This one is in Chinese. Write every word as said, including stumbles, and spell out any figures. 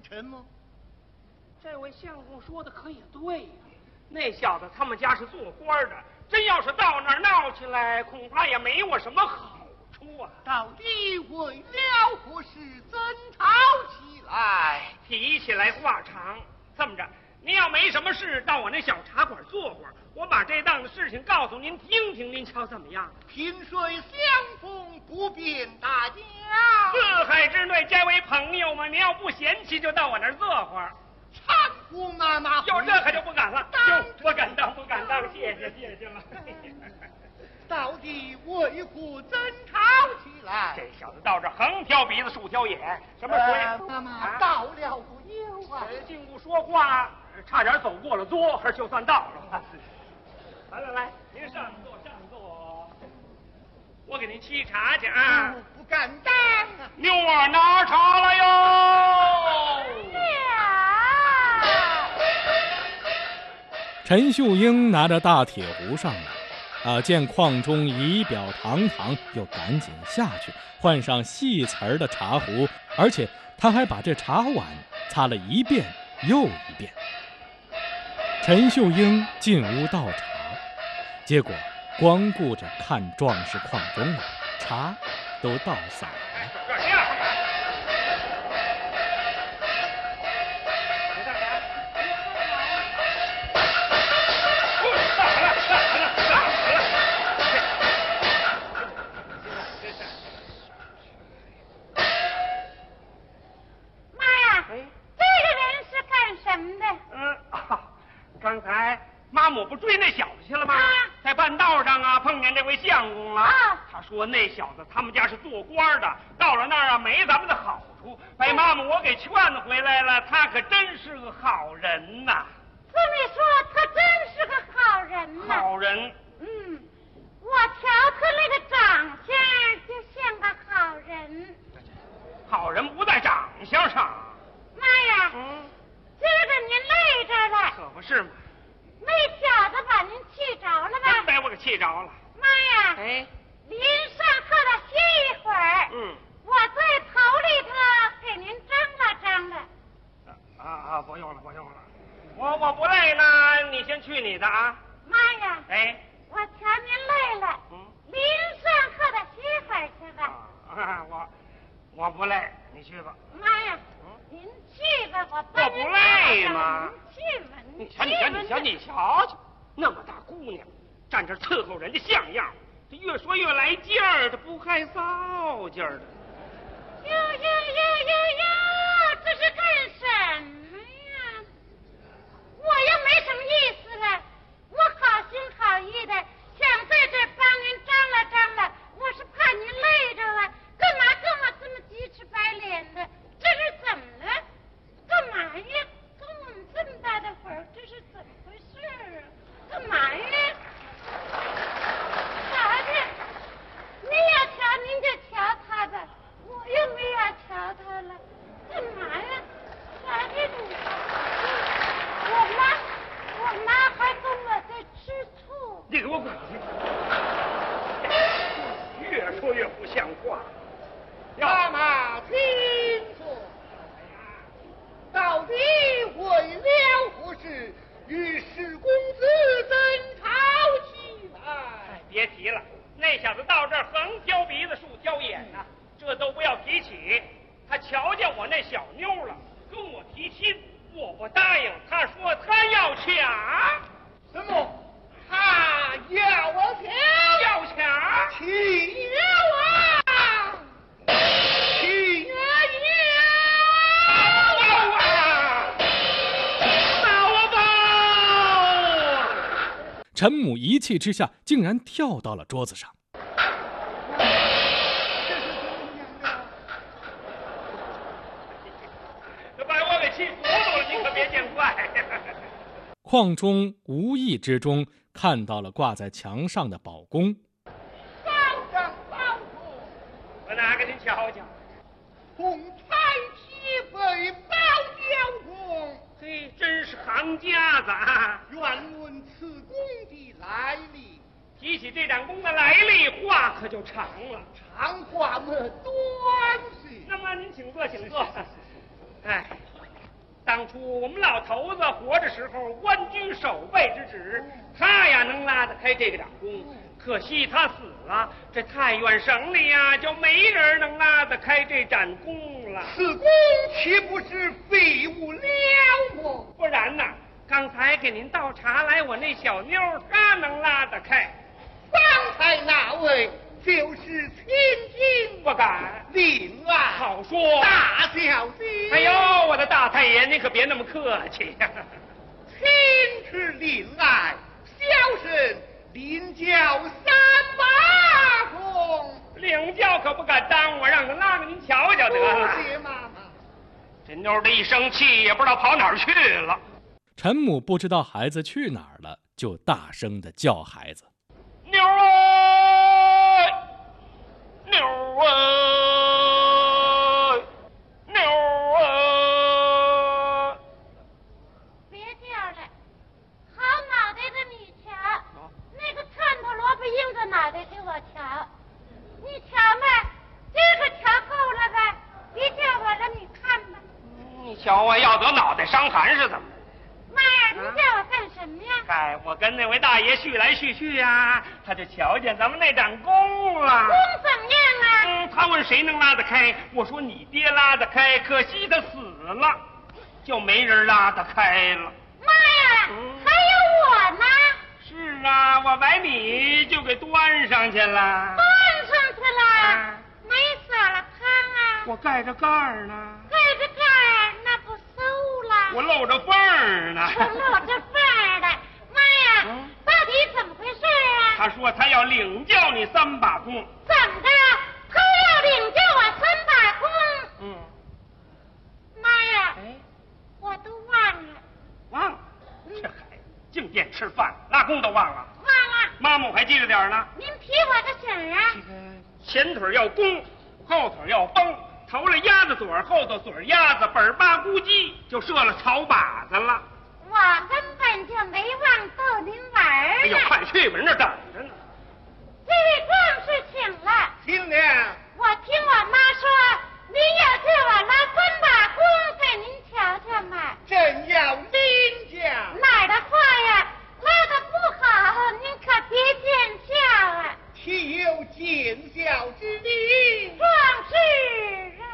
臣吗？ 这位相公说的可也对呀、啊，那小子他们家是做官的，真要是到那儿闹起来，恐怕也没我什么好处啊。 到底为了何事争吵起来？ 提起来话长，这么着，您要没什么事，到我那小茶馆坐会儿，我把这档子事情告诉您听听，您瞧怎么样？ 萍水相逢不便大家， 四海之内皆为朋友嘛。您要不嫌弃，就到我那儿坐会儿。 长姑妈妈， 有这可就不敢了，就不敢当，不敢当，谢谢谢谢了。 到底为何争吵起来？ 这小子到这横挑鼻子竖挑眼，什么说呀？ 妈妈到了不有啊？ 进屋说话，差点走过了桌，还就算到了。来来来，您上座上座，我给您沏茶去啊。 不敢当啊！ 妞儿拿茶来哟。 陈秀英拿着大铁壶上来，啊，见邝中仪表堂堂，又赶紧下去换上细瓷儿的茶壶，而且他还把这茶碗擦了一遍又一遍。陈秀英进屋倒茶，结果光顾着看壮士邝中了，茶都倒洒了。 刚才妈母不追那小子去了吗？啊、在半道上啊，碰见这位相公了。啊、他说那小子他们家是做官的，到了那儿啊没咱们的好处，被妈母我给劝回来了。他可真是个好人呐、啊！ 这么说，他真是个好人呐、啊。 好人。 嗯，我瞧他那个长相就像个好人。 好人不在长相上。 妈呀！ 嗯。 今儿个您累着了， 可不是嘛！ 那小子把您气着了吧？ 真被我给气着了。 妈呀！ 哎， 临上课了歇一会儿。 嗯， 我在头里头给您张罗张罗。 啊啊，不用了，不用了，我我不累呢，你先去你的啊。 妈呀！ 哎， 我瞧您累了，嗯，临上课的歇会儿去吧。 啊，我我不累，你去吧。 妈呀！您去吧，我我不累吗？ 您去吧， 你瞧，你瞧，你瞧，你瞧瞧，那么大姑娘，站这伺候人家像样，这越说越来劲儿，这不害臊劲儿的。 哟哟哟哟哟，这是干什么呀？我又没什么意思了，我好心好意的想在这帮您张罗张罗，我是怕您累着了，干嘛跟我这么鸡翅白脸的？这是怎么了？干嘛呀？跟我们这么大的会儿，这是怎么回事啊？干嘛呀？瞧瞧，您要瞧您就瞧他吧，我又没要瞧他了。干嘛呀？瞧瞧你，我妈，我妈还跟我在吃醋。 你给我滚去！越说越不像话。 妈妈，请坐。到底为了何事与史公子争吵起来？ 哎，别提了，那小子到这儿横挑鼻子竖挑眼呐、啊，这都不要提起。他瞧见我那小妞了，跟我提亲，我不答应。他说他要抢。 什么？他要我抢？ 要抢？ 起了啊！起了！ 陈母一气之下，竟然跳到了桌子上。 这把我给气糊涂了，你可别见怪。 邝中无意之中看到了挂在墙上的宝弓。 保长保主， 我拿给您瞧瞧。 红彩旗被包雕工， 嘿，真是行家子啊！ 愿问此弓的来历。 提起这盏弓的来历，话可就长了。 长话么短些。 那么您请坐，请坐。哎， 当初我们老头子活着时候官居守备之职，他呀能拉得开这个长工。可惜他死了，这太原省里呀就没人能拉得开这展工了。 此工岂不是废物了么？ 不然呢？刚才给您倒茶来，我那小妞她能拉得开。 刚才那位就是千金， 不敢。 令爱好说， 大小姐。 哎呦，我的大太爷，您可别那么客气呀、啊。 亲是令爱，小生领教三把功。 领教可不敢当，我让他拉给您瞧瞧得了。 谢妈妈。 这妞的一生气，也不知道跑哪儿去了。 陈母不知道孩子去哪儿了，就大声地叫孩子：“ 妞儿，妞儿，妞儿！” 别叫了，好脑袋的你瞧，那个串头萝卜硬着脑袋给我瞧，你瞧嘛，这个瞧够了吧？别叫我了，你看吧。 你瞧我要得脑袋伤寒是怎么着？ 妈呀，你叫我干什么呀？ 哎，我跟那位大爷叙来叙去呀、啊，他就瞧见咱们那展工了。 工怎么样啊？ 嗯，他问谁能拉得开，我说你爹拉得开，可惜他死了，就没人拉得开了。 妈呀，嗯、还有我呢。 是啊，我把你就给端上去了。 端上去了？啊、没撒了汤啊？ 我盖着盖儿呢。 盖着盖儿，那不馊了？ 我露着缝儿呢。 我露着缝儿的。妈呀，嗯、到底怎么回事啊？ 他说他要领教你三把功。 怎么着？他要领教我三把功？ 嗯。 妈呀！哎，我都忘了。 忘了？这孩子净惦吃饭，拉弓都忘了。 忘了。 妈妈我还记着点呢。 您提我个醒儿啊！ 前腿要弓，后腿要绷，头了鸭子嘴儿，后头嘴儿鸭子，本儿八咕叽就射了草靶子了。 我根本就没忘逗您玩儿。 哎呦，快去吧，人那等